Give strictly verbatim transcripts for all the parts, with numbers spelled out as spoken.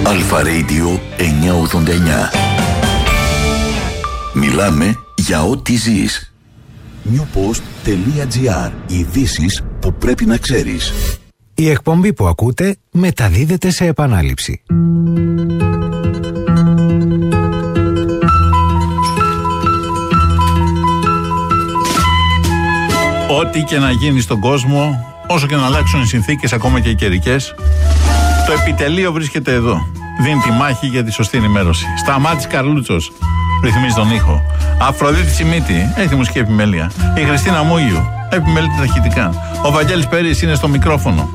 Αλφα Radio εννιακόσια ογδόντα εννιά. Μιλάμε για ό,τι ζεις. newpost.gr. Ειδήσεις που πρέπει να ξέρεις. Η εκπομπή που ακούτε μεταδίδεται σε επανάληψη. Ό,τι και να γίνει στον κόσμο, όσο και να αλλάξουν οι συνθήκες, ακόμα και οι καιρικές, το επιτελείο βρίσκεται εδώ. Δίνει τη μάχη για τη σωστή ενημέρωση. Σταμάτης Καρλούτσος ρυθμίζει τον ήχο. Αφροδίτη Τσιμίτη έχει τη μουσική επιμέλεια. Η Χριστίνα Μούγιου επιμελεί τα ηχητικά. Ο Βαγγέλης Περής είναι στο μικρόφωνο.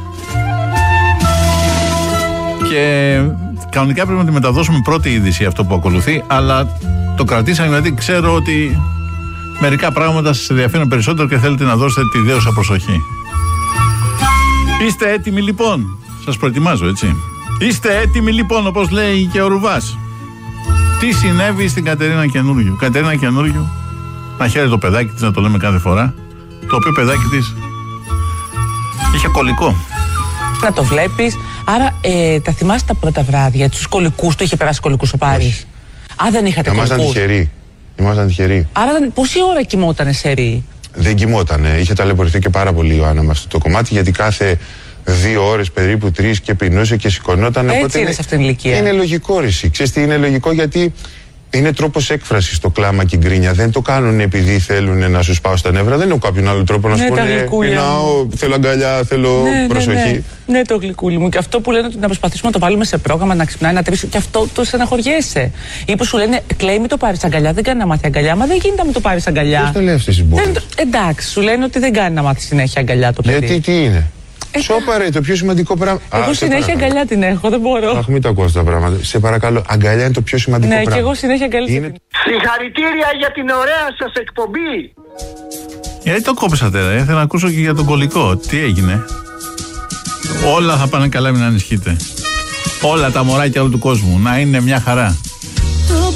Και κανονικά πρέπει να τη μεταδώσουμε πρώτη είδηση αυτό που ακολουθεί, αλλά το κρατήσαμε γιατί ξέρω ότι μερικά πράγματα σας ενδιαφέρουν περισσότερο και θέλετε να δώσετε τη δέουσα προσοχή. Είστε έτοιμοι λοιπόν? Σας προετοιμάζω, έτσι. Είστε έτοιμοι λοιπόν, όπως λέει και ο Ρουβάς? Τι συνέβη στην Κατερίνα Καινούριου? Κατερίνα Καινούριου, να χαίρεται το παιδάκι της, να το λέμε κάθε φορά, το οποίο παιδάκι της είχε κολλικό. Να το βλέπεις. Άρα ε, τα θυμάσαι τα πρώτα βράδια, τους κολλικούς, το είχε περάσει κολλικούς ο Πάρης? Α, δεν είχατε κολλικούς? Ήμασταν τυχεροί. Ήμασταν τυχεροί. Άρα πόση ώρα κοιμότανε σε ρί? Δεν κοιμότανε. Είχε ταλαιπωρηθεί και πάρα πολύ η Ιωάννα μας το κομμάτι, γιατί κάθε δύο ώρες περίπου, τρεις, και πεινούσε και σηκωνόταν. Έτσι οπότε είναι, είναι σε αυτήν την ηλικία. Είναι λογικό, ρησί. Ξέρεις τι είναι λογικό? Γιατί είναι τρόπος έκφρασης το κλάμα και η γκρίνια. Δεν το κάνουν επειδή θέλουν να σου σπάω στα νεύρα. Δεν έχουν κάποιον άλλο τρόπο να ναι, σου πούνε πεινάω, θέλω αγκαλιά, θέλω ναι, προσοχή. Ναι, ναι. ναι, το γλυκούλι μου. Και αυτό που λένε ότι να προσπαθήσουμε να το βάλουμε σε πρόγραμμα, να ξυπνάει, να τρίσει, και αυτό το στεναχωριέσαι. Ή που σου λένε κλαίει, μην το πάρεις αγκαλιά, δεν κάνει να μάθει αγκαλιά. Μα δεν γίνεται να μην το πάρεις αγκαλιά. Πώς το λέει αυτή η συμπόρια? Εντάξει, σου λένε ότι δεν κάνει να μάθει συνέχεια αγκαλιά το παιδί. Γιατί τι είναι? Ε, Σώπα ρε, το πιο σημαντικό πράγμα. Εγώ Α, συνέχεια αγκαλιά την έχω, δεν μπορώ. Αχ, μην το ακούω αυτά τα πράγματα. Σε παρακαλώ, αγκαλιά είναι το πιο σημαντικό ναι, πράγμα. Ναι, και εγώ συνέχεια αγκαλιά. Είναι... Συγχαρητήρια για την ωραία σας εκπομπή. Γιατί το κόψατε, ρε? Θέλω να ακούσω και για τον κολλικό. Τι έγινε? Όλα θα πάνε καλά, μην ανησυχείτε. Όλα τα μωράκια όλου του κόσμου να είναι μια χαρά.